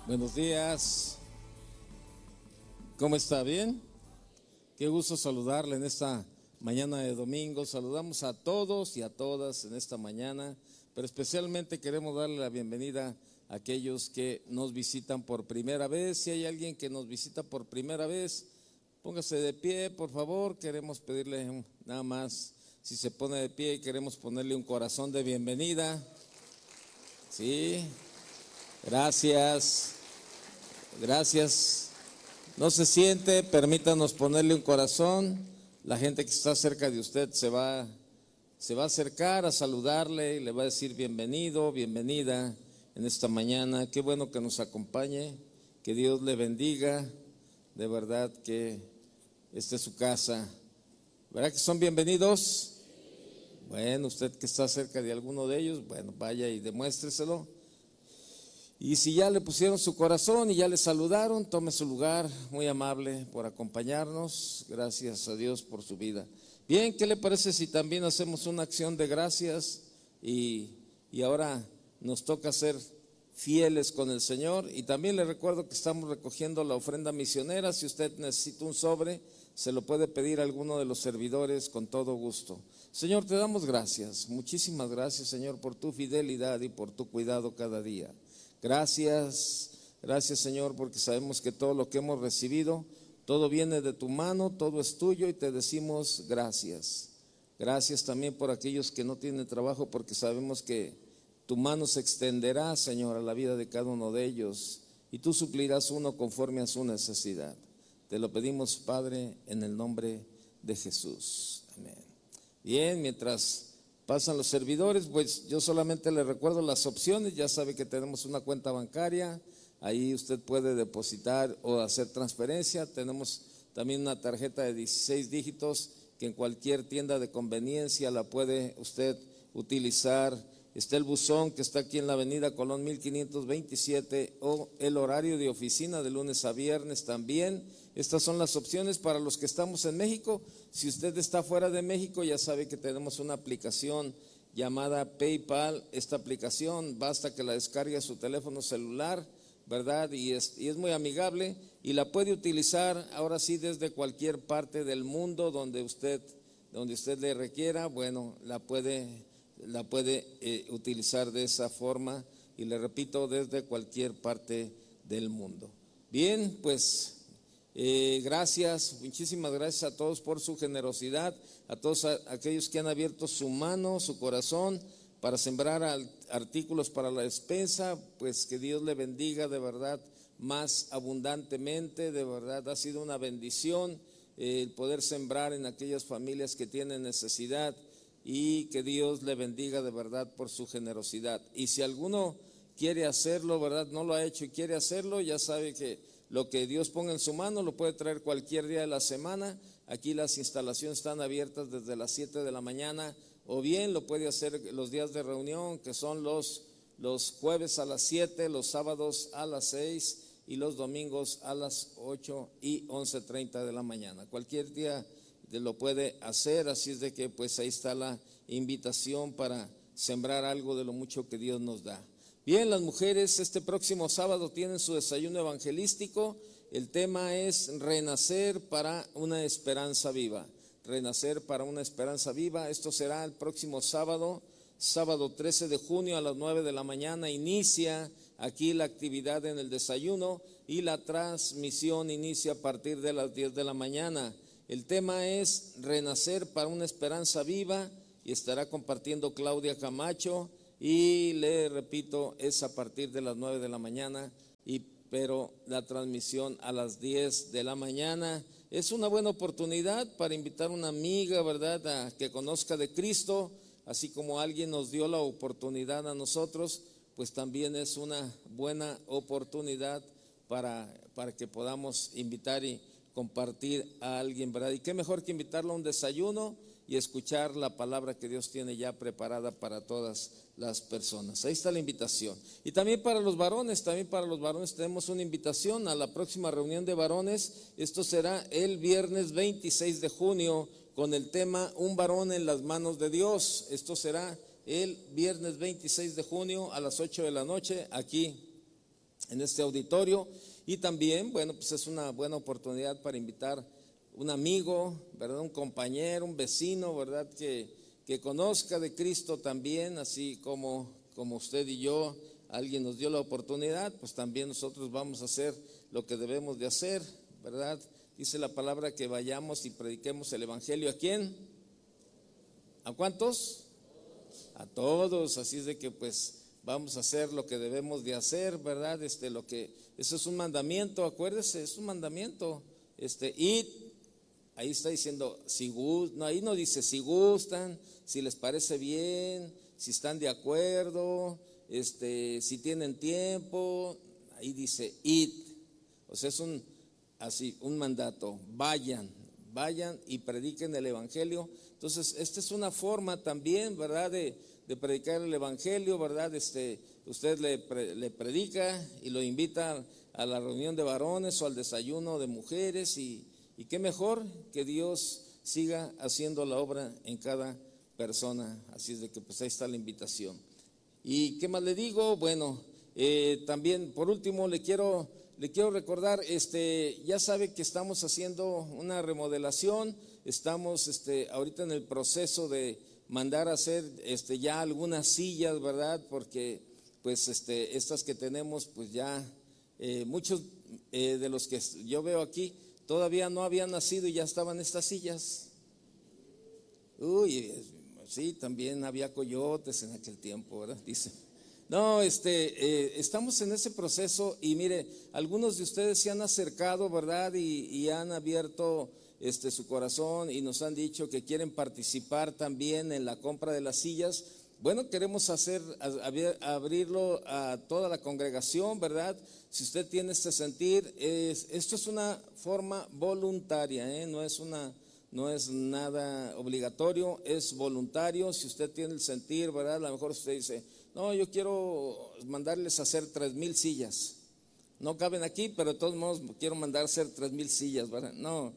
Buenos días. ¿Cómo está? ¿Bien? Qué gusto saludarle en esta mañana de domingo. Saludamos a todos y a todas en esta mañana, pero especialmente queremos darle la bienvenida a aquellos que nos visitan por primera vez. Si hay alguien que nos visita por primera vez, póngase de pie, por favor. Queremos pedirle nada más, si se pone de pie, queremos ponerle un corazón de bienvenida. Sí, gracias. Gracias. No se siente, permítanos ponerle un corazón. La gente que está cerca de usted se va a acercar a saludarle y le va a decir bienvenido, bienvenida en esta mañana. Qué bueno que nos acompañe, que Dios le bendiga. De verdad que esta es su casa. ¿Verdad que son bienvenidos? Bueno, usted que está cerca de alguno de ellos, bueno, vaya y demuéstreselo. Y si ya le pusieron su corazón y ya le saludaron, tome su lugar, muy amable por acompañarnos. Gracias a Dios por su vida. Bien, ¿qué le parece si también hacemos una acción de gracias y ahora nos toca ser fieles con el Señor? Y también le recuerdo que estamos recogiendo la ofrenda misionera. Si usted necesita un sobre, se lo puede pedir a alguno de los servidores con todo gusto. Señor, te damos gracias, muchísimas gracias, Señor, por tu fidelidad y por tu cuidado cada día. Gracias, gracias, Señor, porque sabemos que todo lo que hemos recibido, todo viene de tu mano, todo es tuyo y te decimos gracias. Gracias también por aquellos que no tienen trabajo, porque sabemos que tu mano se extenderá, Señor, a la vida de cada uno de ellos y tú suplirás uno conforme a su necesidad. Te lo pedimos, Padre, en el nombre de Jesús. Amén. Bien, mientras pasan los servidores, pues yo solamente le recuerdo las opciones. Ya sabe que tenemos una cuenta bancaria, ahí usted puede depositar o hacer transferencia. Tenemos también una tarjeta de 16 dígitos que en cualquier tienda de conveniencia la puede usted utilizar. Está el buzón que está aquí en la avenida Colón 1527 o el horario de oficina de lunes a viernes también. Estas son las opciones para los que estamos en México. Si usted está fuera de México, ya sabe que tenemos una aplicación llamada PayPal. Esta aplicación basta que la descargue a su teléfono celular, ¿verdad? Y es muy amigable y la puede utilizar ahora sí desde cualquier parte del mundo donde usted le requiera. Bueno, la puede utilizar de esa forma y le repito, desde cualquier parte del mundo. Bien, pues gracias, muchísimas gracias a todos por su generosidad, a todos aquellos que han abierto su mano, su corazón para sembrar artículos para la despensa. Pues que Dios le bendiga de verdad más abundantemente. De verdad ha sido una bendición el poder sembrar en aquellas familias que tienen necesidad. Y que Dios le bendiga de verdad por su generosidad. Y si alguno quiere hacerlo, ¿verdad? No lo ha hecho y quiere hacerlo, ya sabe que lo que Dios ponga en su mano lo puede traer cualquier día de la semana. Aquí las instalaciones están abiertas desde las 7 de la mañana, o bien lo puede hacer los días de reunión, que son los jueves a las 7, los sábados a las 6 y los domingos a las 8 y 11:30 de la mañana. Cualquier día lo puede hacer, así es de que pues ahí está la invitación para sembrar algo de lo mucho que Dios nos da. Bien, las mujeres este próximo sábado tienen su desayuno evangelístico. El tema es renacer para una esperanza viva. Renacer para una esperanza viva. Esto será el próximo sábado 13 de junio a las 9 de la mañana. Inicia aquí la actividad en el desayuno y la transmisión inicia a partir de las 10 de la mañana. El tema es renacer para una esperanza viva y estará compartiendo Claudia Camacho y le repito, es a partir de las 9 de la mañana, pero la transmisión a las 10 de la mañana. Es una buena oportunidad para invitar a una amiga, ¿verdad?, a que conozca de Cristo, así como alguien nos dio la oportunidad a nosotros, pues también es una buena oportunidad para que podamos invitar y compartir a alguien, ¿verdad? Y qué mejor que invitarlo a un desayuno y escuchar la palabra que Dios tiene ya preparada para todas las personas. Ahí está la invitación. Y también para los varones tenemos una invitación a la próxima reunión de varones. Esto será el viernes 26 de junio con el tema Un varón en las manos de Dios. Esto será el viernes 26 de junio a las 8 de la noche aquí en este auditorio. Y también, bueno, pues es una buena oportunidad para invitar un amigo, ¿verdad? Un compañero, un vecino, ¿verdad? Que conozca de Cristo también, así como usted y yo, alguien nos dio la oportunidad, pues también nosotros vamos a hacer lo que debemos de hacer, ¿verdad? Dice la palabra que vayamos y prediquemos el evangelio. ¿A quién? ¿A cuántos? A todos. Así es de que pues vamos a hacer lo que debemos de hacer, ¿verdad? Eso es un mandamiento, acuérdese, es un mandamiento. Y ahí está diciendo, no, ahí no dice si gustan, si les parece bien, si están de acuerdo, si tienen tiempo. Ahí dice id. O sea, es un mandato. Vayan y prediquen el evangelio. Entonces, esta es una forma también, ¿verdad?, de predicar el evangelio, ¿verdad? Usted le predica y lo invita a la reunión de varones o al desayuno de mujeres, y qué mejor que Dios siga haciendo la obra en cada persona. Así es de que pues ahí está la invitación. ¿Y qué más le digo? Bueno, también por último le quiero recordar, ya sabe que estamos haciendo una remodelación, estamos ahorita en el proceso de mandar a hacer ya algunas sillas, ¿verdad? Porque pues estas que tenemos, pues ya muchos de los que yo veo aquí todavía no habían nacido y ya estaban estas sillas. Uy, sí, también había coyotes en aquel tiempo, ¿verdad? Dice. No, estamos en ese proceso y mire, algunos de ustedes se han acercado, ¿verdad? Y han abierto su corazón y nos han dicho que quieren participar también en la compra de las sillas. Bueno, queremos abrirlo a toda la congregación, ¿verdad? Si usted tiene este sentir, esto es una forma voluntaria, no es nada obligatorio, es voluntario. Si usted tiene el sentir, ¿verdad? A lo mejor usted dice, no, yo quiero mandarles a hacer 3,000 sillas. No caben aquí, pero de todos modos quiero mandar a hacer 3,000 sillas, ¿verdad? No,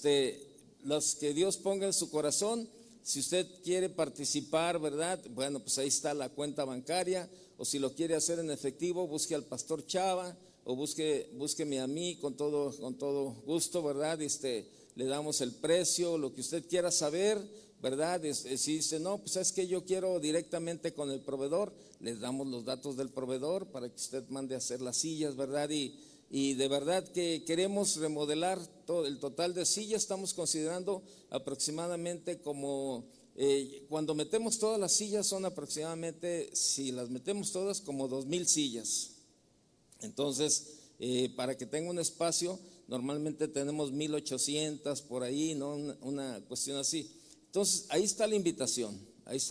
los que Dios ponga en su corazón. Si usted quiere participar, ¿verdad? Bueno, pues ahí está la cuenta bancaria, o si lo quiere hacer en efectivo, busque al pastor Chava, o búsqueme a mí con todo gusto, ¿verdad? Le damos el precio, lo que usted quiera saber, ¿verdad? Si dice, no, pues es que yo quiero directamente con el proveedor, les damos los datos del proveedor para que usted mande a hacer las sillas, ¿verdad? Y de verdad que queremos remodelar todo el total de sillas. Estamos considerando aproximadamente como, cuando metemos todas las sillas son aproximadamente, si las metemos todas, como 2,000 sillas. Entonces, para que tenga un espacio, normalmente tenemos 1,800 por ahí, ¿no? Una cuestión así. Entonces, ahí está la invitación,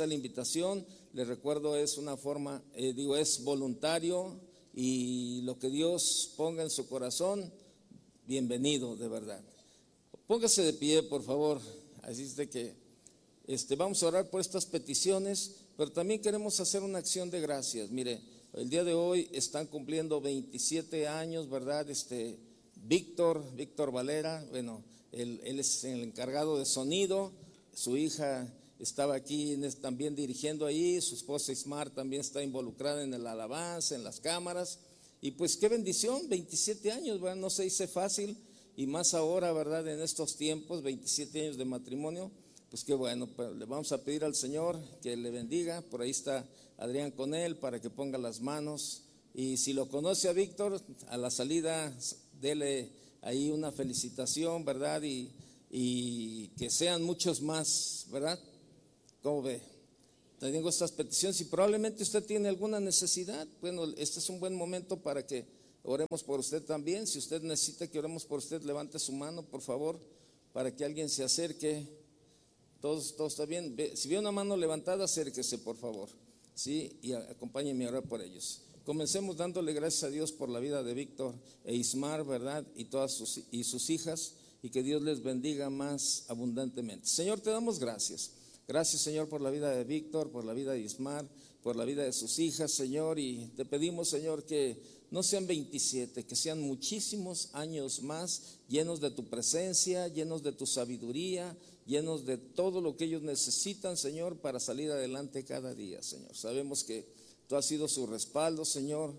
les recuerdo, es una forma, es voluntario, y lo que Dios ponga en su corazón, bienvenido, de verdad. Póngase de pie, por favor. Así es de que vamos a orar por estas peticiones, pero también queremos hacer una acción de gracias. Mire, el día de hoy están cumpliendo 27 años, ¿verdad? Víctor Valera, bueno, él es el encargado de sonido. Su hija estaba aquí también dirigiendo ahí, su esposa Ismar también está involucrada en el alabanza, en las cámaras, y pues qué bendición, 27 años, ¿verdad? No se dice fácil, y más ahora, ¿verdad? En estos tiempos, 27 años de matrimonio, pues qué bueno. Pues le vamos a pedir al Señor que le bendiga. Por ahí está Adrián con él para que ponga las manos, y si lo conoce a Víctor, a la salida dele ahí una felicitación, ¿verdad? Y que sean muchos más, ¿verdad? ¿Cómo ve? Te digo estas peticiones, y probablemente usted tiene alguna necesidad. Bueno, este es un buen momento para que oremos por usted también. Si usted necesita que oremos por usted, levante su mano, por favor, para que alguien se acerque. Todo está bien. Si ve una mano levantada, acérquese, por favor, ¿sí? Y acompáñenme a orar por ellos. Comencemos dándole gracias a Dios por la vida de Víctor e Ismar, ¿verdad? Y todas sus hijas, y que Dios les bendiga más abundantemente. Señor, te damos gracias. Gracias, Señor, por la vida de Víctor, por la vida de Ismar, por la vida de sus hijas, Señor, y te pedimos, Señor, que no sean 27, que sean muchísimos años más, llenos de tu presencia, llenos de tu sabiduría, llenos de todo lo que ellos necesitan, Señor, para salir adelante cada día, Señor. Sabemos que tú has sido su respaldo, Señor, tú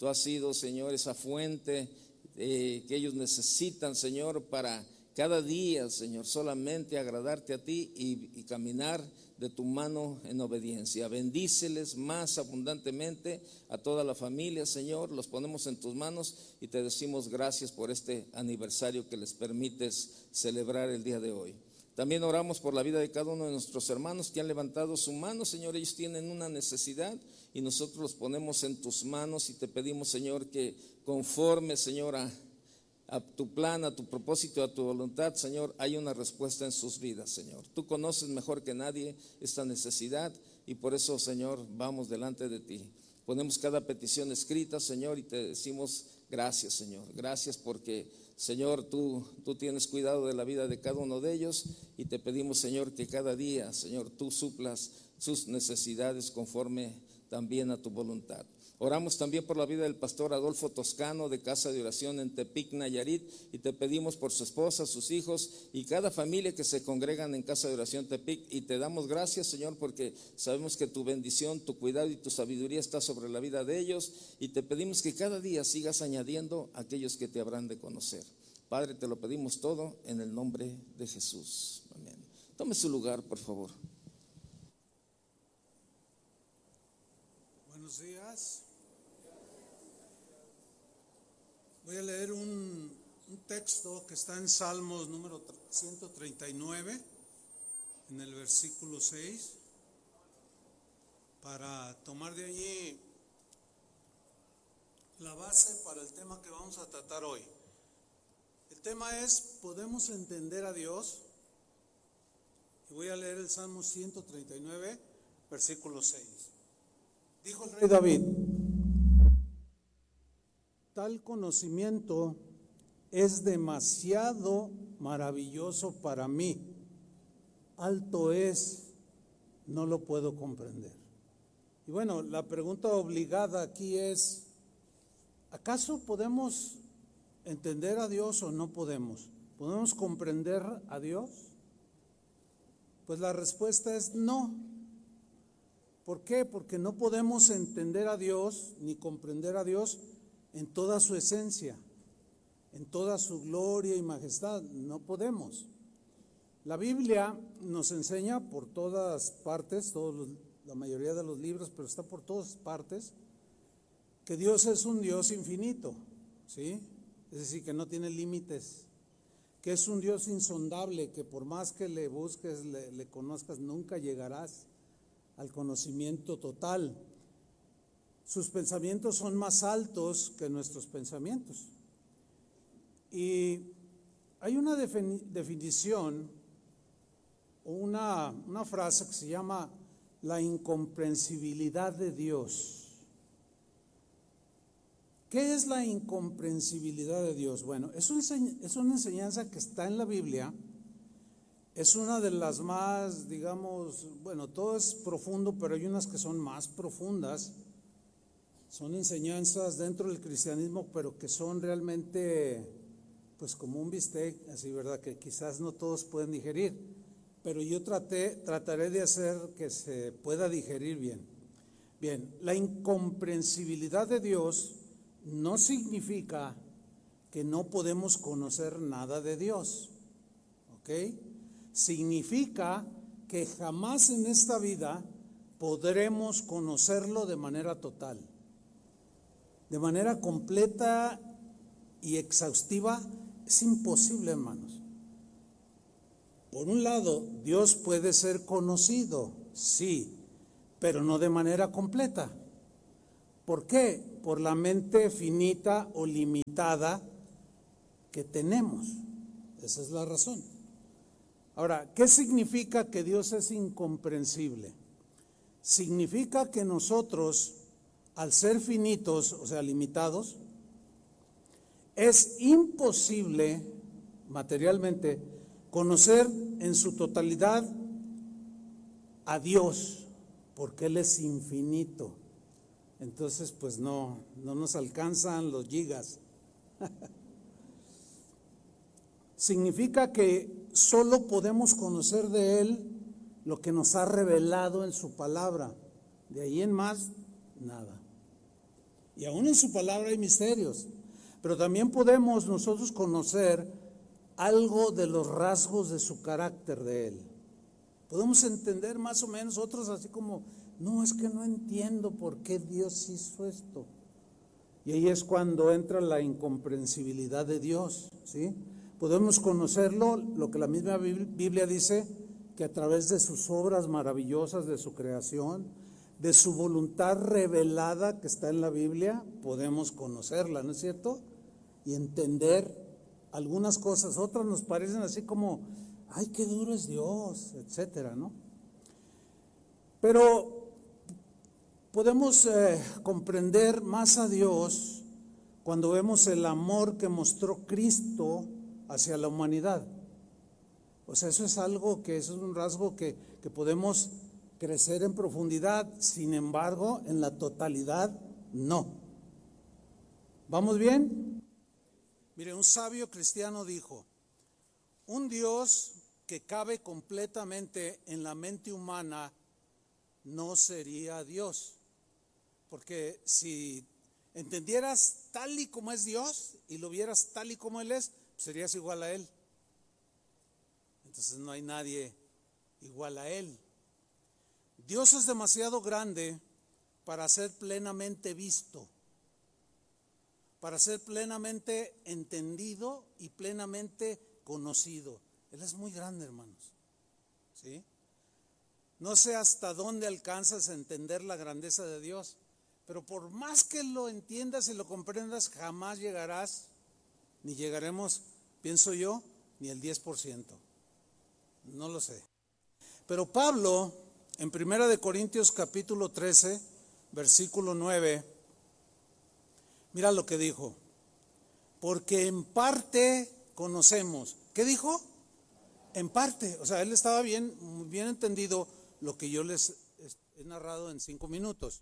Tú has sido, Señor, esa fuente que ellos necesitan, Señor, para cada día, Señor, solamente agradarte a ti y caminar de tu mano en obediencia. Bendíceles más abundantemente a toda la familia, Señor. Los ponemos en tus manos y te decimos gracias por este aniversario que les permites celebrar el día de hoy. También oramos por la vida de cada uno de nuestros hermanos que han levantado su mano, Señor. Ellos tienen una necesidad y nosotros los ponemos en tus manos y te pedimos, Señor, que conforme, Señor, a tu plan, a tu propósito, a tu voluntad, Señor, hay una respuesta en sus vidas, Señor. Tú conoces mejor que nadie esta necesidad y por eso, Señor, vamos delante de ti. Ponemos cada petición escrita, Señor, y te decimos gracias, Señor. Gracias porque, Señor, tú tienes cuidado de la vida de cada uno de ellos y te pedimos, Señor, que cada día, Señor, tú suplas sus necesidades conforme también a tu voluntad. Oramos también por la vida del pastor Adolfo Toscano de Casa de Oración en Tepic, Nayarit, y te pedimos por su esposa, sus hijos y cada familia que se congregan en Casa de Oración Tepic, y te damos gracias, Señor, porque sabemos que tu bendición, tu cuidado y tu sabiduría está sobre la vida de ellos, y te pedimos que cada día sigas añadiendo a aquellos que te habrán de conocer. Padre, te lo pedimos todo en el nombre de Jesús. Amén. Tome su lugar, por favor. Buenos días. Voy a leer un texto que está en Salmos número 139, en el versículo 6, para tomar de allí la base para el tema que vamos a tratar hoy. El tema es: ¿podemos entender a Dios? Y voy a leer el Salmo 139, versículo 6. Dijo el rey David: tal conocimiento es demasiado maravilloso para mí, alto es, no lo puedo comprender. Y bueno, la pregunta obligada aquí es: ¿acaso podemos entender a Dios o no podemos? ¿Podemos comprender a Dios? Pues la respuesta es no. ¿Por qué? Porque no podemos entender a Dios ni comprender a Dios en toda su esencia, en toda su gloria y majestad. No podemos. La Biblia nos enseña por todas partes, la mayoría de los libros, pero está por todas partes, que Dios es un Dios infinito, ¿sí? Es decir, que no tiene límites, que es un Dios insondable, que por más que le busques, le conozcas, nunca llegarás al conocimiento total. Sus pensamientos son más altos que nuestros pensamientos. Y hay una definición o una frase que se llama la incomprensibilidad de Dios. ¿Qué es la incomprensibilidad de Dios? Bueno, es una enseñanza que está en la Biblia. Es una de las más, digamos, bueno, todo es profundo, pero hay unas que son más profundas. Son enseñanzas dentro del cristianismo, pero que son realmente, pues como un bistec, así, ¿verdad? Que quizás no todos pueden digerir, pero yo trataré de hacer que se pueda digerir bien. Bien, la incomprensibilidad de Dios no significa que no podemos conocer nada de Dios, ¿ok? Significa que jamás en esta vida podremos conocerlo de manera total. De manera completa y exhaustiva es imposible, hermanos. Por un lado, Dios puede ser conocido, sí, pero no de manera completa. ¿Por qué? Por la mente finita o limitada que tenemos. Esa es la razón. Ahora, ¿qué significa que Dios es incomprensible? Significa que nosotros, al ser finitos, o sea, limitados, es imposible materialmente conocer en su totalidad a Dios, porque Él es infinito. Entonces, pues no nos alcanzan los gigas. Significa que solo podemos conocer de Él lo que nos ha revelado en su palabra. De ahí en más, nada. Y aún en su palabra hay misterios. Pero también podemos nosotros conocer algo de los rasgos de su carácter de Él. Podemos entender más o menos, otros así como, no, es que no entiendo por qué Dios hizo esto. Y ahí es cuando entra la incomprensibilidad de Dios, ¿sí? Podemos conocerlo, lo que la misma Biblia dice, que a través de sus obras maravillosas, de su creación, de su voluntad revelada que está en la Biblia, podemos conocerla, ¿no es cierto? Y entender algunas cosas. Otras nos parecen así como, ay, qué duro es Dios, etcétera, ¿no? Pero podemos comprender más a Dios cuando vemos el amor que mostró Cristo hacia la humanidad. O sea, eso es algo que eso es un rasgo que podemos crecer en profundidad, sin embargo, en la totalidad, no. ¿Vamos bien? Mire, un sabio cristiano dijo, un Dios que cabe completamente en la mente humana no sería Dios. Porque si entendieras tal y como es Dios y lo vieras tal y como Él es, serías igual a Él. Entonces no hay nadie igual a Él. Dios es demasiado grande para ser plenamente visto, para ser plenamente entendido y plenamente conocido. Él es muy grande, hermanos, ¿sí? No sé hasta dónde alcanzas a entender la grandeza de Dios, pero por más que lo entiendas y lo comprendas, jamás llegarás, ni llegaremos, pienso yo, ni el 10%. No lo sé. Pero Pablo, en 1 Corintios capítulo 13, versículo 9, mira lo que dijo. Porque en parte conocemos. ¿Qué dijo? En parte. O sea, él estaba bien entendido lo que yo les he narrado en 5 minutos.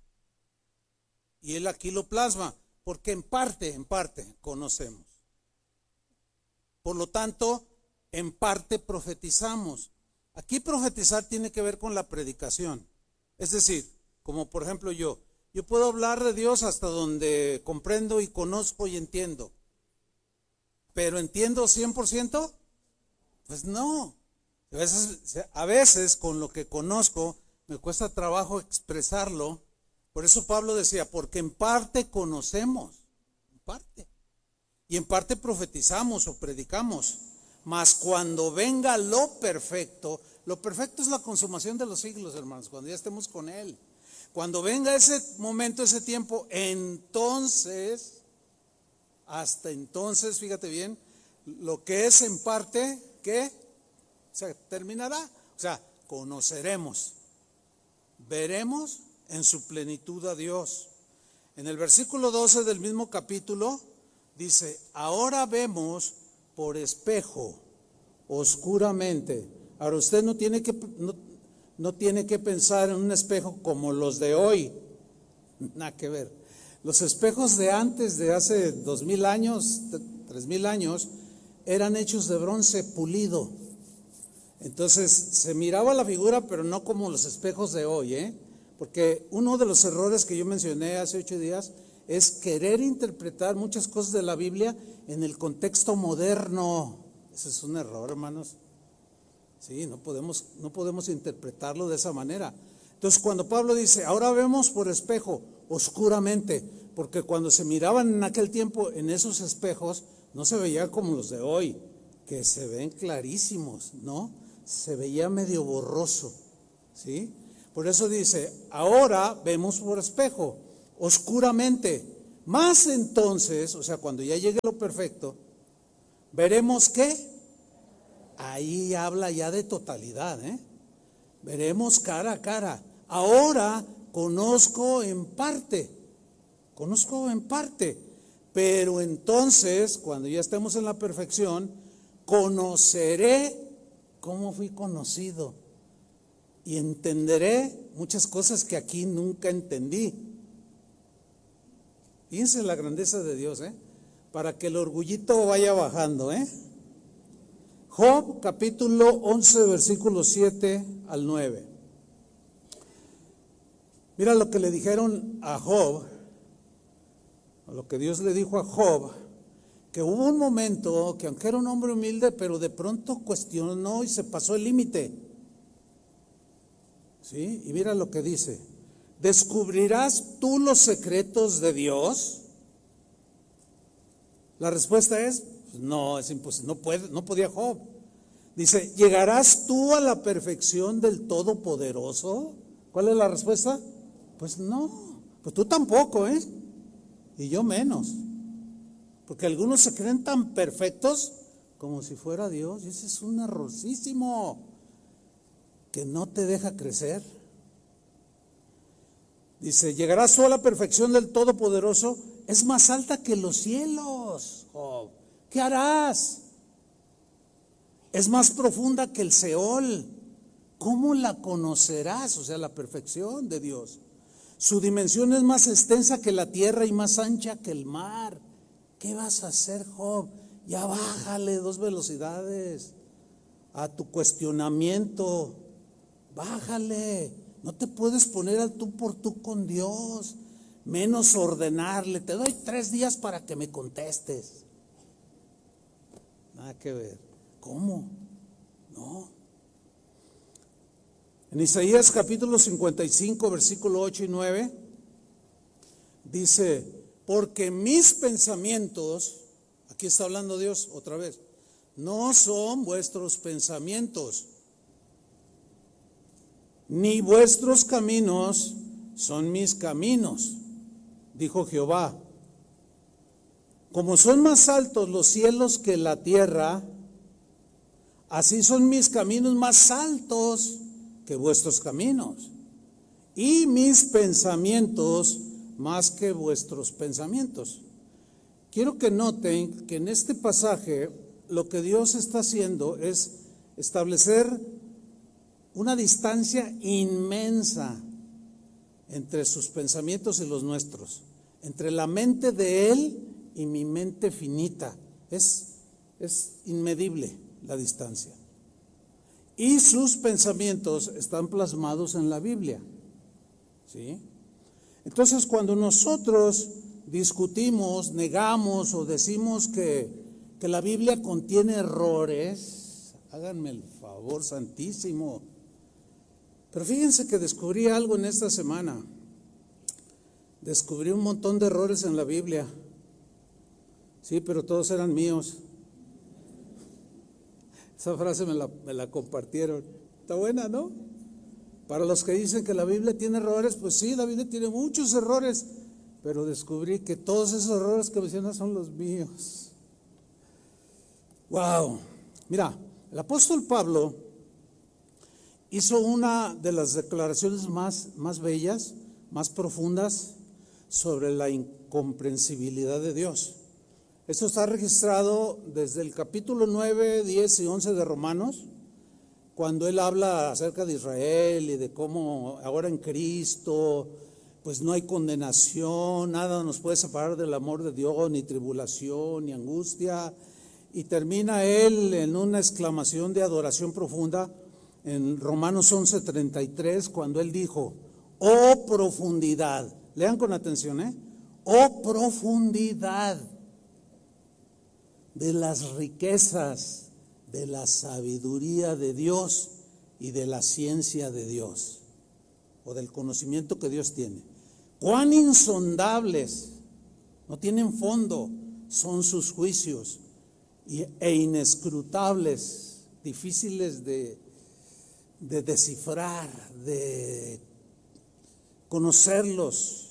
Y él aquí lo plasma. Porque en parte conocemos. Por lo tanto, en parte profetizamos. Aquí profetizar tiene que ver con la predicación. Es decir, como por ejemplo yo puedo hablar de Dios hasta donde comprendo y conozco y entiendo. ¿Pero entiendo 100%? Pues no. A veces con lo que conozco me cuesta trabajo expresarlo. Por eso Pablo decía, porque en parte conocemos, en parte. Y en parte profetizamos o predicamos. Mas cuando venga lo perfecto es la consumación de los siglos, hermanos, cuando ya estemos con Él. Cuando venga ese momento, ese tiempo, entonces, hasta entonces, fíjate bien, lo que es en parte, ¿qué? Se terminará. O sea, conoceremos, veremos en su plenitud a Dios. En el versículo 12 del mismo capítulo dice, ahora vemos por espejo, oscuramente. Ahora usted no tiene que pensar en un espejo como los de hoy, nada que ver. Los espejos de antes, de hace 2000 años, 3000 años, eran hechos de bronce pulido. Entonces se miraba la figura, pero no como los espejos de hoy, porque uno de los errores que yo mencioné hace 8 días es querer interpretar muchas cosas de la Biblia en el contexto moderno. Ese es un error, hermanos. Sí, no podemos interpretarlo de esa manera. Entonces, cuando Pablo dice, ahora vemos por espejo, oscuramente, porque cuando se miraban en aquel tiempo en esos espejos, no se veía como los de hoy, que se ven clarísimos, ¿no? Se veía medio borroso, ¿sí? Por eso dice, ahora vemos por espejo, oscuramente. Más entonces, o sea, cuando ya llegue lo perfecto, veremos ¿qué? Ahí habla ya de totalidad, veremos cara a cara. Ahora conozco en parte, pero entonces, cuando ya estemos en la perfección, conoceré cómo fui conocido y entenderé muchas cosas que aquí nunca entendí. Fíjense la grandeza de Dios, para que el orgullito vaya bajando, Job capítulo 11 versículos 7 al 9. Mira lo que le dijeron a Job a lo que Dios le dijo a Job, que hubo un momento que aunque era un hombre humilde, pero de pronto cuestionó y se pasó el límite. ¿Sí? Y mira lo que dice: ¿descubrirás tú los secretos de Dios? La respuesta es, no, es imposible, no podía Job. Dice, ¿llegarás tú a la perfección del Todopoderoso? ¿Cuál es la respuesta? Pues no, pues tú tampoco, y yo menos. Porque algunos se creen tan perfectos como si fuera Dios, y ese es un errorcísimo que no te deja crecer. Dice, ¿llegarás tú a la perfección del Todopoderoso? Es más alta que los cielos, Job. ¿Qué harás? Es más profunda que el Seol. ¿Cómo la conocerás? O sea, la perfección de Dios. Su dimensión es más extensa que la tierra y más ancha que el mar. ¿Qué vas a hacer, Job? Ya bájale 2 velocidades a tu cuestionamiento. Bájale. No te puedes poner al tú por tú con Dios. Menos ordenarle. Te doy 3 días para que me contestes. Nada que ver. ¿Cómo? No. En Isaías capítulo 55, versículo 8 y 9, dice, porque mis pensamientos, aquí está hablando Dios otra vez, no son vuestros pensamientos, ni vuestros caminos son mis caminos, dijo Jehová. Como son más altos los cielos que la tierra, así son mis caminos más altos que vuestros caminos, y mis pensamientos más que vuestros pensamientos. Quiero que noten que en este pasaje lo que Dios está haciendo es establecer una distancia inmensa entre sus pensamientos y los nuestros, entre la mente de Él y mi mente finita. Es inmedible la distancia. Y sus pensamientos están plasmados en la Biblia. ¿Sí? Entonces, cuando nosotros discutimos, negamos o decimos que la Biblia contiene errores, háganme el favor santísimo. Pero fíjense que descubrí algo en esta semana. Descubrí un montón de errores en la Biblia. Sí, pero todos eran míos. Esa frase me la compartieron. Está buena, ¿no? Para los que dicen que la Biblia tiene errores, pues sí, la Biblia tiene muchos errores, pero descubrí que todos esos errores que mencionas son los míos. ¡Wow! Mira, el apóstol Pablo hizo una de las declaraciones más bellas, más profundas sobre la incomprensibilidad de Dios. Esto está registrado desde el capítulo 9, 10 y 11 de Romanos, cuando él habla acerca de Israel y de cómo ahora en Cristo pues no hay condenación, nada nos puede separar del amor de Dios, ni tribulación, ni angustia, y termina él en una exclamación de adoración profunda en Romanos 11:33, cuando él dijo, oh profundidad, lean con atención, oh profundidad de las riquezas, de la sabiduría de Dios y de la ciencia de Dios, o del conocimiento que Dios tiene. Cuán insondables, no tienen fondo, son sus juicios, e inescrutables, difíciles de descifrar, de conocerlos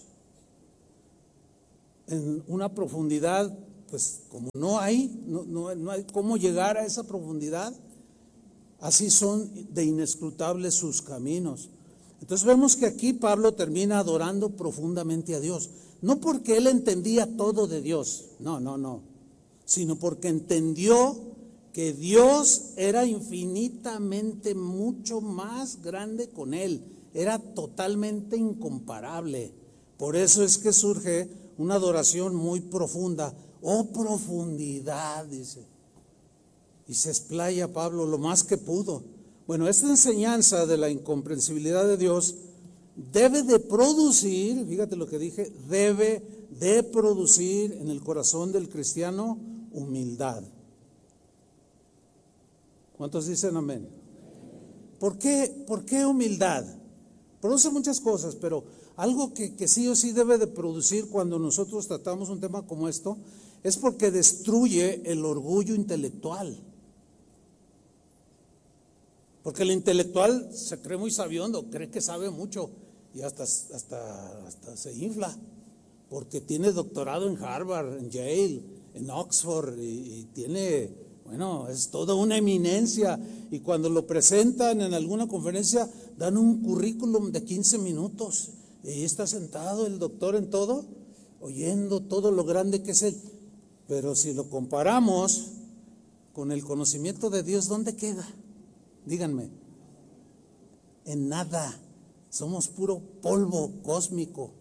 en una profundidad. Pues como no hay cómo llegar a esa profundidad, así son de inescrutables sus caminos. Entonces vemos que aquí Pablo termina adorando profundamente a Dios, no porque él entendía todo de Dios, no, sino porque entendió que Dios era infinitamente mucho más grande con él, era totalmente incomparable. Por eso es que surge una adoración muy profunda. Oh profundidad, dice, y se explaya Pablo lo más que pudo. Bueno, esta enseñanza de la incomprensibilidad de Dios debe de producir, fíjate lo que dije, debe de producir en el corazón del cristiano humildad. ¿Cuántos dicen amén? ¿Por qué humildad? Produce muchas cosas, pero algo que sí o sí debe de producir cuando nosotros tratamos un tema como esto, es porque destruye el orgullo intelectual. Porque el intelectual se cree muy sabiondo, cree que sabe mucho y hasta se infla, porque tiene doctorado en Harvard, en Yale, en Oxford y tiene, bueno, es toda una eminencia. Y cuando lo presentan en alguna conferencia, dan un currículum de 15 minutos y ahí está sentado el doctor en todo, oyendo todo lo grande que es él. Pero si lo comparamos con el conocimiento de Dios, ¿dónde queda? Díganme. En nada. Somos puro polvo cósmico.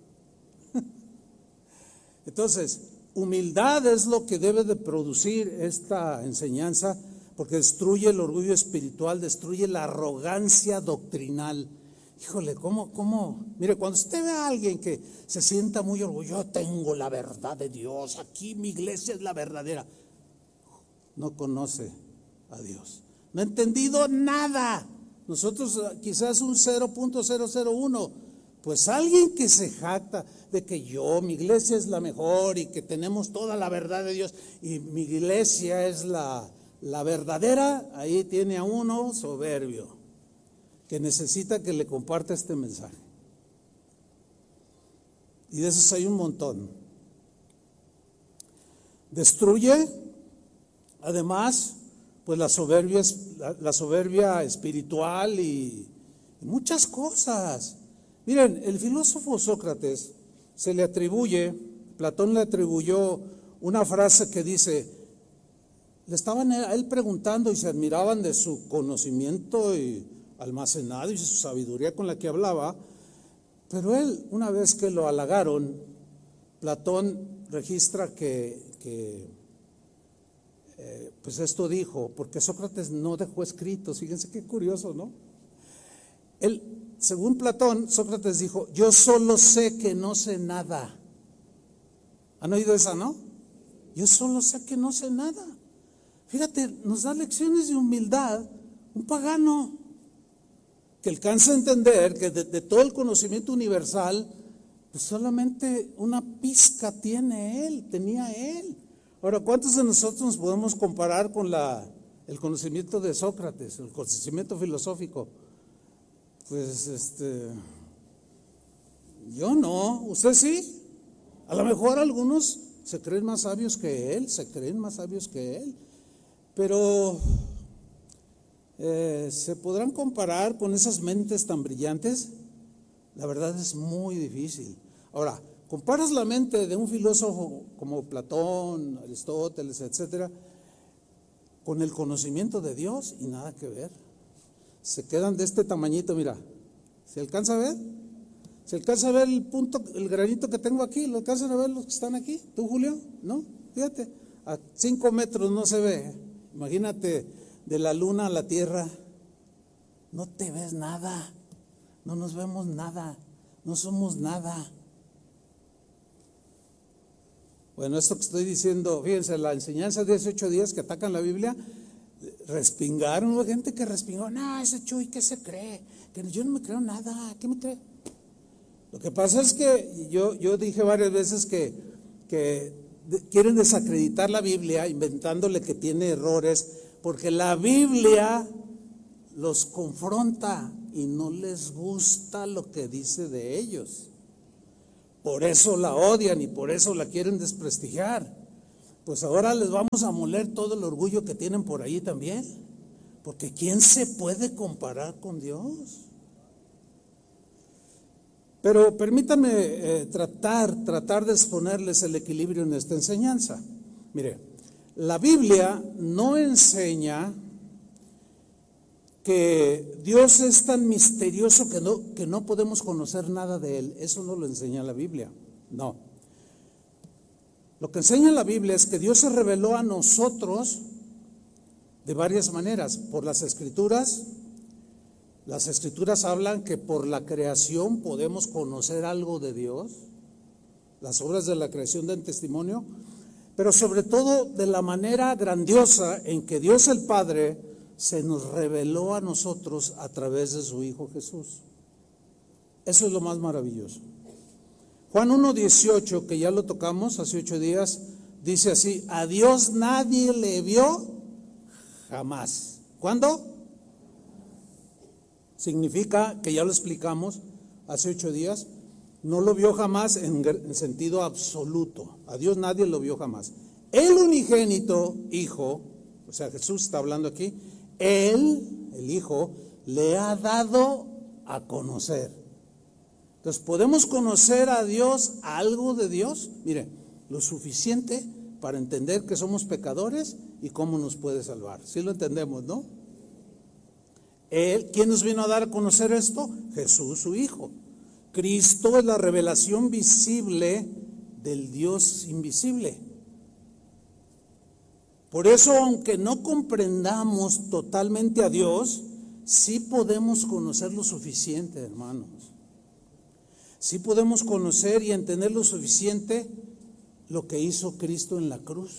Entonces, humildad es lo que debe de producir esta enseñanza, porque destruye el orgullo espiritual, destruye la arrogancia doctrinal. Híjole, ¿cómo? Mire, cuando usted ve a alguien que se sienta muy orgulloso, tengo la verdad de Dios, aquí mi iglesia es la verdadera, no conoce a Dios, no ha entendido nada. Nosotros quizás un 0.001, pues alguien que se jacta de que mi iglesia es la mejor y que tenemos toda la verdad de Dios y mi iglesia es la verdadera, ahí tiene a uno soberbio que necesita que le comparta este mensaje. Y de esos hay un montón. Destruye, además, pues la soberbia espiritual y muchas cosas. Miren, el filósofo Sócrates Platón le atribuyó una frase que dice, le estaban a él preguntando y se admiraban de su conocimiento y almacenado y su sabiduría con la que hablaba, pero él, una vez que lo halagaron, Platón registra que pues esto dijo, porque Sócrates no dejó escrito, fíjense qué curioso, ¿no? Él, según Platón, Sócrates dijo, yo solo sé que no sé nada. ¿Han oído esa, no? Yo solo sé que no sé nada. Fíjate, nos da lecciones de humildad un pagano que alcanza a entender que de todo el conocimiento universal, pues solamente una pizca tenía él. Ahora, ¿cuántos de nosotros nos podemos comparar con el conocimiento de Sócrates, el conocimiento filosófico? Pues yo no, usted sí. A lo mejor algunos se creen más sabios que él, pero ¿se podrán comparar con esas mentes tan brillantes? La verdad es muy difícil. Ahora, comparas la mente de un filósofo como Platón, Aristóteles, etcétera, con el conocimiento de Dios y nada que ver. Se quedan de este tamañito, mira. ¿Se alcanza a ver? ¿Se alcanza a ver el granito que tengo aquí? ¿Lo alcanzan a ver los que están aquí? ¿Tú, Julio? ¿No? Fíjate, a 5 metros no se ve. Imagínate, de la luna a la tierra, no te ves nada, no nos vemos nada, no somos nada. Bueno, esto que estoy diciendo, fíjense, la enseñanza de 18 días que atacan la Biblia, respingaron, hubo gente que respingó, no, ese Chuy, ¿qué se cree? Que yo no me creo nada, ¿qué me cree? Lo que pasa es que yo dije varias veces que quieren desacreditar la Biblia inventándole que tiene errores, porque la Biblia los confronta y no les gusta lo que dice de ellos. Por eso la odian y por eso la quieren desprestigiar. Pues ahora les vamos a moler todo el orgullo que tienen por ahí también, porque ¿quién se puede comparar con Dios? Pero permítanme tratar de exponerles el equilibrio en esta enseñanza. Mire, la Biblia no enseña que Dios es tan misterioso que no podemos conocer nada de Él. Eso no lo enseña la Biblia, no. Lo que enseña la Biblia es que Dios se reveló a nosotros de varias maneras, por las Escrituras. Las Escrituras hablan que por la creación podemos conocer algo de Dios. Las obras de la creación dan testimonio, pero sobre todo de la manera grandiosa en que Dios el Padre se nos reveló a nosotros a través de su Hijo Jesús. Eso es lo más maravilloso. Juan 1:18, que ya lo tocamos hace 8 días, dice así: a Dios nadie le vio jamás. ¿Cuándo? Significa, que ya lo explicamos hace 8 días, no lo vio jamás en sentido absoluto. A Dios nadie lo vio jamás. El unigénito Hijo, o sea, Jesús está hablando aquí, Él, el Hijo, le ha dado a conocer. Entonces, ¿podemos conocer a Dios, algo de Dios? Mire, lo suficiente para entender que somos pecadores y cómo nos puede salvar. ¿Sí lo entendemos, no? ¿Quién nos vino a dar a conocer esto? Jesús, su Hijo. Cristo es la revelación visible del Dios invisible. Por eso, aunque no comprendamos totalmente a Dios, sí podemos conocer lo suficiente, hermanos. Sí podemos conocer y entender lo suficiente lo que hizo Cristo en la cruz,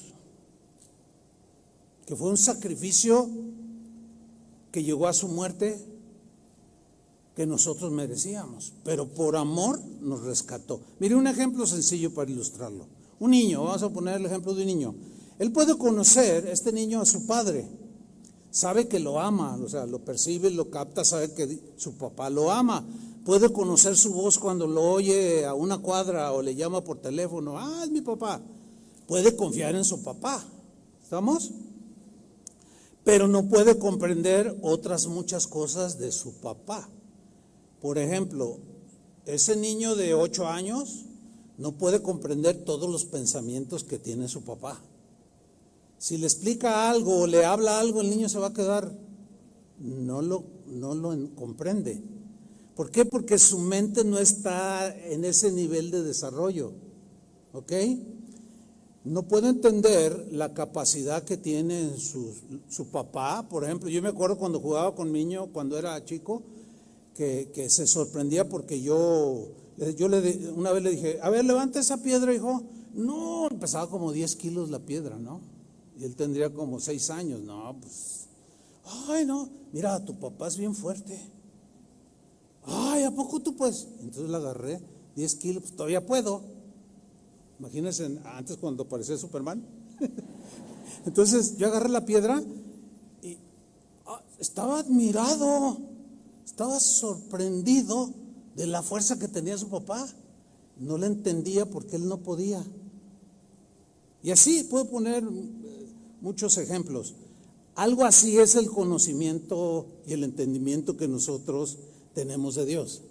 que fue un sacrificio que llegó a su muerte que nosotros merecíamos, pero por amor nos rescató. Mire un ejemplo sencillo para ilustrarlo. Un niño, vamos a poner el ejemplo de un niño. Él puede conocer, este niño, a su padre, sabe que lo ama, o sea, lo percibe, lo capta, sabe que su papá lo ama. Puede conocer su voz cuando lo oye a una cuadra o le llama por teléfono. Ah, es mi papá. Puede confiar en su papá. ¿Estamos? Pero no puede comprender otras muchas cosas de su papá. Por ejemplo, ese niño de 8 años no puede comprender todos los pensamientos que tiene su papá. Si le explica algo o le habla algo, el niño se va a quedar, no lo comprende. ¿Por qué? Porque su mente no está en ese nivel de desarrollo, ¿ok? No puede entender la capacidad que tiene su papá. Por ejemplo, yo me acuerdo cuando jugaba con mi niño, cuando era chico, que se sorprendía porque una vez le dije, a ver, levanta esa piedra, hijo. No, pesaba como 10 kilos la piedra, ¿no? Y él tendría como 6 años. No, pues, ay, no, mira, tu papá es bien fuerte. Ay, ¿a poco tú pues? Entonces la agarré, 10 kilos, pues todavía puedo. Imagínense antes cuando aparecía Superman. Entonces yo agarré la piedra y estaba admirado, estaba sorprendido de la fuerza que tenía su papá. No le entendía porque él no podía. Y así puedo poner muchos ejemplos. Algo así es el conocimiento y el entendimiento que nosotros tenemos de Dios.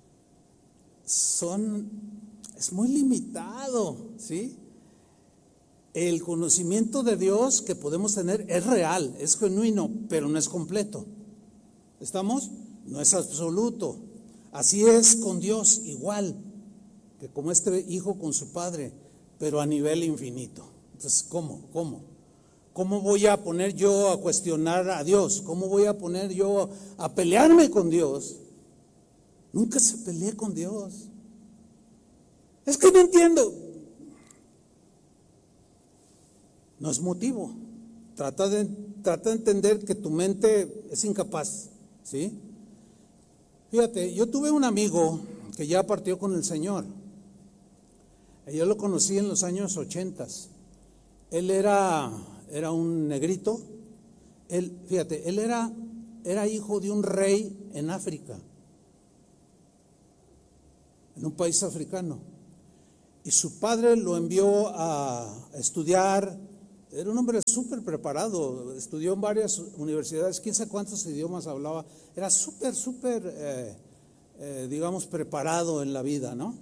Es muy limitado, ¿sí? El conocimiento de Dios que podemos tener es real, es genuino, pero no es completo. ¿Estamos? No es absoluto. Así es con Dios, igual que como este hijo con su padre, pero a nivel infinito. Entonces, ¿Cómo voy a poner yo a cuestionar a Dios? ¿Cómo voy a poner yo a pelearme con Dios? Nunca se peleé con Dios. Es que no entiendo. No es motivo. Trata de entender que tu mente es incapaz, ¿sí? Fíjate, yo tuve un amigo que ya partió con el Señor. Yo lo conocí en los años 80. Él era un negrito. Fíjate, él era hijo de un rey en África, en un país africano. Y su padre lo envió a estudiar. Era un hombre súper preparado, estudió en varias universidades, quién sabe cuántos idiomas hablaba. Era súper, digamos, preparado en la vida, ¿no?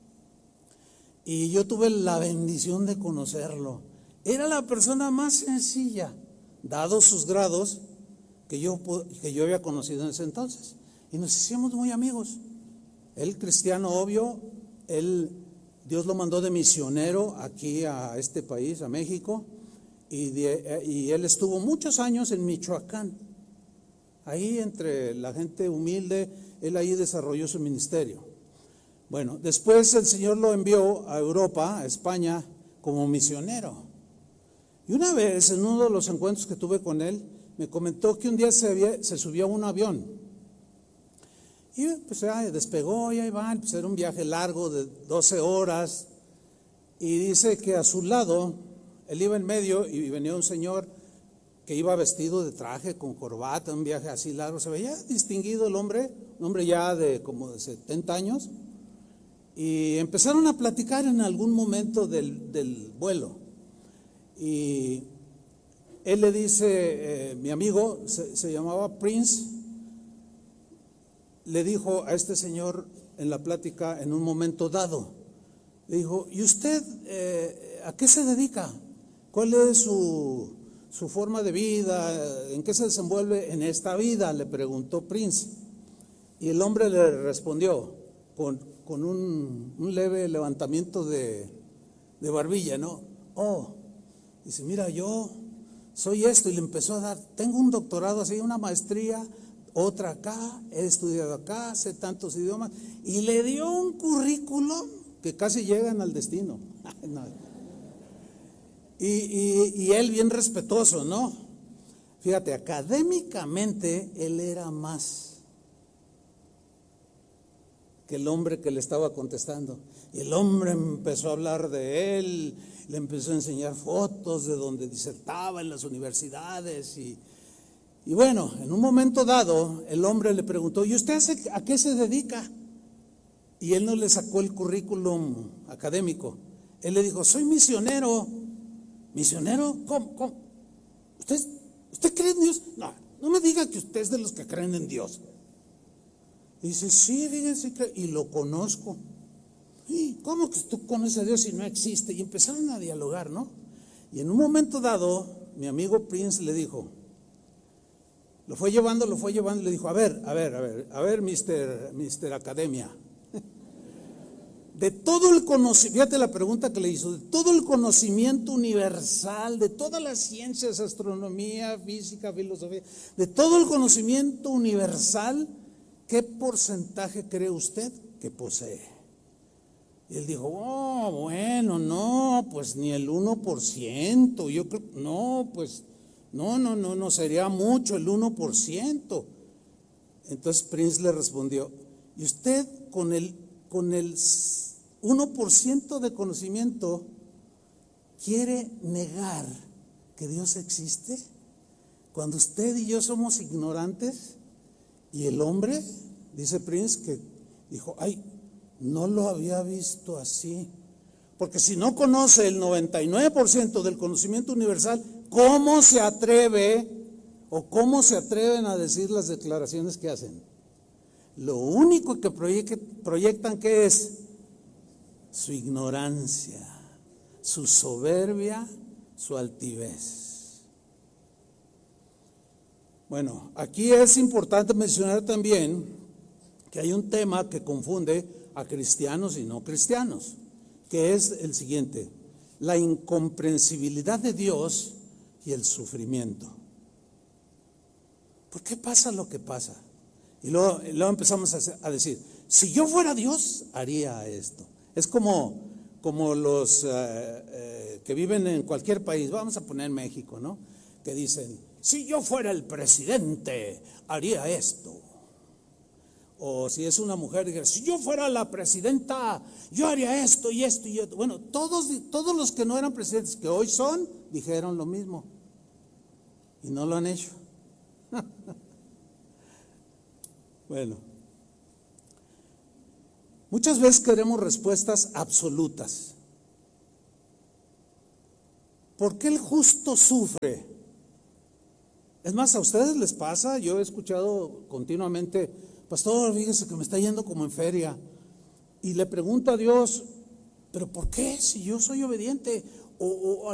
Y yo tuve la bendición de conocerlo. Era la persona más sencilla, dados sus grados, que yo había conocido en ese entonces. Y nos hicimos muy amigos. Él cristiano, obvio, Dios lo mandó de misionero aquí a este país, a México, y él estuvo muchos años en Michoacán. Ahí entre la gente humilde, él ahí desarrolló su ministerio. Bueno, después el Señor lo envió a Europa, a España, como misionero. Y una vez, en uno de los encuentros que tuve con él, me comentó que un día se subió a un avión. Y pues ya despegó y ahí van, pues era un viaje largo de 12 horas. Y dice que a su lado, él iba en medio y venía un señor que iba vestido de traje, con corbata, un viaje así largo. Se veía distinguido el hombre, un hombre ya de como de 70 años. Y empezaron a platicar en algún momento del vuelo. Y él le dice, mi amigo, se llamaba Prince, le dijo a este señor en la plática en un momento dado, le dijo, ¿y usted a qué se dedica? ¿Cuál es su forma de vida? ¿En qué se desenvuelve en esta vida? Le preguntó Prince. Y el hombre le respondió con un leve levantamiento de barbilla, ¿no? Dice, mira, yo soy esto, y le empezó a dar, tengo un doctorado así, una maestría, otra acá, he estudiado acá, sé tantos idiomas, y le dio un currículum que casi llegan al destino. Y él bien respetuoso, ¿no? Fíjate, académicamente él era más que el hombre que le estaba contestando. Y el hombre empezó a hablar de él, le empezó a enseñar fotos de donde disertaba en las universidades. Y bueno, en un momento dado, el hombre le preguntó, ¿y usted a qué se dedica? Y él no le sacó el currículum académico. Él le dijo, soy misionero. ¿Misionero? ¿Cómo? ¿Usted cree en Dios? No me diga que usted es de los que creen en Dios. Y dice, sí, fíjense que, y lo conozco. ¿Cómo que tú conoces a Dios si no existe? Y empezaron a dialogar, ¿no? Y en un momento dado, mi amigo Prince le dijo, lo fue llevando, y le dijo, a ver, Mr. Academia, de todo el conocimiento, fíjate la pregunta que le hizo, de todo el conocimiento universal, de todas las ciencias, astronomía, física, filosofía, de todo el conocimiento universal, ¿qué porcentaje cree usted que posee? Y él dijo, bueno, no, pues ni el 1%, yo creo, no, pues, no, sería mucho el 1%. Entonces Prince le respondió, ¿y usted con el 1% de conocimiento quiere negar que Dios existe? Cuando usted y yo somos ignorantes. Y el hombre, dice Prince, que dijo, no lo había visto así. Porque si no conoce el 99% del conocimiento universal, ¿cómo se atreven a decir las declaraciones que hacen? Lo único que proyectan, ¿qué es? Su ignorancia, su soberbia, su altivez. Bueno, aquí es importante mencionar también que hay un tema que confunde a cristianos y no cristianos, que es el siguiente: la incomprensibilidad de Dios y el sufrimiento. ¿Por qué pasa lo que pasa? Y luego empezamos a decir, si yo fuera Dios, haría esto. Es como los que viven en cualquier país, vamos a poner México, ¿no? Que dicen, si yo fuera el presidente, haría esto. O si es una mujer, si yo fuera la presidenta, yo haría esto y esto y esto. Bueno, todos los que no eran presidentes, que hoy son, dijeron lo mismo. Y no lo han hecho. Bueno, muchas veces queremos respuestas absolutas. ¿Por qué el justo sufre? Es más, ¿a ustedes les pasa? Yo he escuchado continuamente, pastor, fíjese que me está yendo como en feria. Y le pregunto a Dios, ¿pero por qué? Si yo soy obediente. O